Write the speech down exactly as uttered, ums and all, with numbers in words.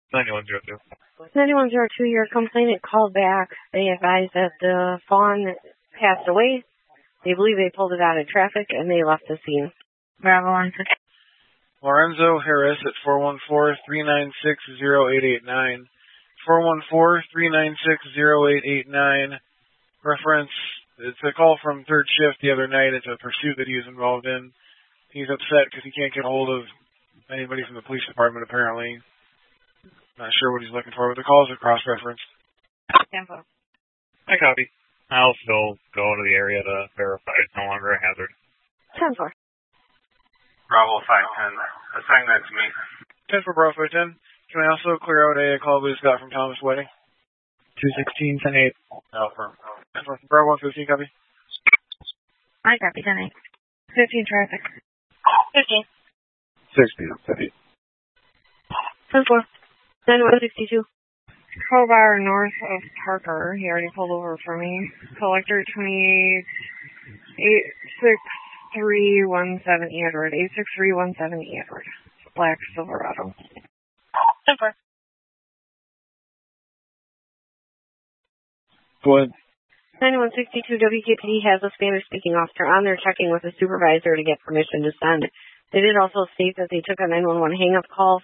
ninety-one zero two. ninety-one zero two, your complainant called back. They advised that the fawn passed away. They believe they pulled it out of traffic, and they left the scene. Bravo one six. Lorenzo Harris at four one four, three nine six, zero eight eight nine. four one four, three nine six, zero eight eight nine. Reference, it's a call from third shift the other night. It's a pursuit that he was involved in. He's upset because he can't get a hold of anybody from the police department, apparently. Not sure what he's looking for, but the calls are cross-referenced. Tempo. I copy. I'll still go to the area to verify it's no longer a hazard. ten four. Bravo five ten. Assign that to me. ten for Bravo five ten. Can I also clear out a call we just got from Thomas Wedding? two sixteen, ten eight. Alpha. Bravo one fifteen, copy. I copy, ten eight. fifteen traffic. fifteen. sixteen, ten eight. ten four. ninety-one sixty-two. Crowbar north of Parker. He already pulled over for me. Collector twenty-eight eight six three one seven Edward. eight six three one seven Edward. Black Silverado. ten four. Go ahead. ninety-one sixty-two W K P D has a Spanish-speaking officer on there checking with a supervisor to get permission to send. They did also state that they took a nine one one hang-up call